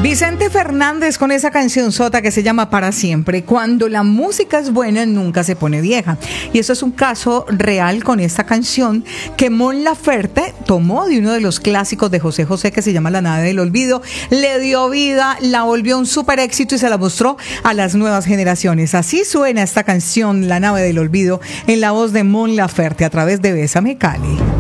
Vicente Fernández con esa canción sota que se llama Para Siempre. Cuando la música es buena, nunca se pone vieja. Y eso es un caso real con esta canción que Mon Laferte tomó de uno de los clásicos de José José que se llama La Nave del Olvido. Le dio vida, la volvió un súper éxito y se la mostró a las nuevas generaciones. Así suena esta canción, La Nave del Olvido, en la voz de Mon Laferte a través de Bésame Cali.